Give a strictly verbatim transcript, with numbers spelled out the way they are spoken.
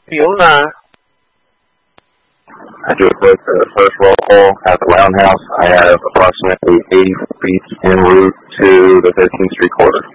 Field nine. I just booked the first roll call at the Roundhouse. I have approximately eighty feet en route to the thirteenth Street Quarter.